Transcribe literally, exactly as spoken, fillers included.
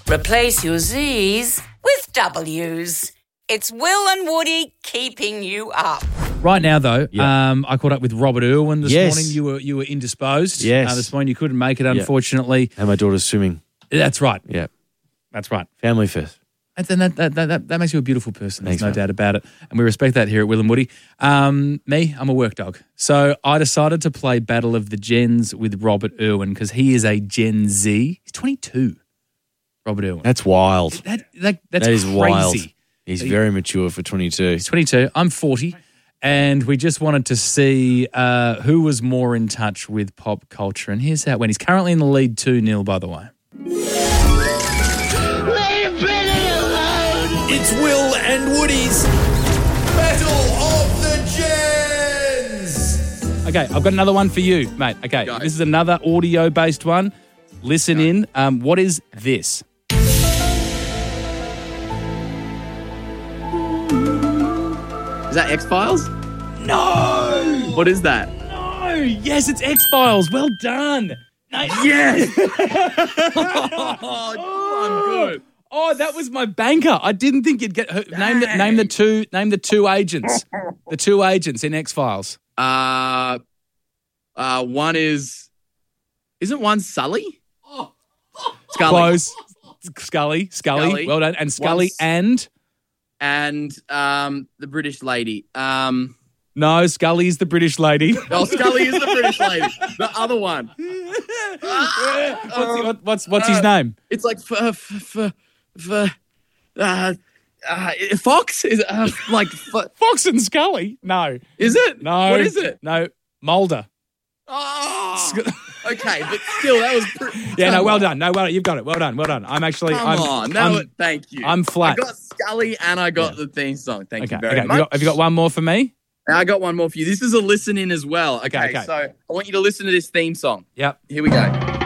Replace your Z's with W's. It's Will and Woody keeping you up. Right now, though, Yeah. um, I caught up with Robert Irwin this Yes. morning. You were you were indisposed. Yes. Uh, this morning you couldn't make it, unfortunately. And my daughter's swimming. That's right. Yeah. That's right. Family first. And then that, that, that, that makes you a beautiful person. Thanks, There's no man. doubt about it. And we respect that here at Will and Woody. Um, me, I'm a work dog. So I decided to play Battle of the Gens with Robert Irwin because he is a Gen Z. He's twenty-two, Robert Irwin. That's wild. That, that, that's That is crazy. wild. He's very mature for twenty-two. He's twenty-two. I'm forty. And we just wanted to see uh, who was more in touch with pop culture. And here's how it went. He's currently in the lead two nil, by the way. It's Will and Woody's Battle of the Gens. Okay, I've got another one for you, mate. Okay, Go. this is another audio-based one. Listen in. Um, what is this? Is that X-Files? No! What is that? No! Yes, it's X-Files. Well done. Nice. Yes! Oh, I'm good. Oh, that was my banker. I didn't think you'd get name the, name the two name the two agents. The two agents in X-Files. Uh, uh, one is... Isn't one Sully? Scully. Close. Scully. Scully. Scully. Well done. And Scully Once- and And um, the British lady. Um, no, Scully's the British lady. oh, Scully is the British lady. The other one. what's, what- what's what's his name? It's like for for for uh, uh, Fox is uh, like f- Fox and Scully? No. is it? No. What is it? No. Mulder. Oh, okay, but still, that was pretty. Yeah, no, well done. No, well, you've got it. Well done. Well done. I'm actually. Come I'm, on, no, I'm, thank you. I'm flat. I got Scully and I got the theme song. Thank okay. you very okay. much. Have you, got, have you got one more for me? I got one more for you. This is a listen in as well. Okay, okay. So I want you to listen to this theme song. Yep. Here we go.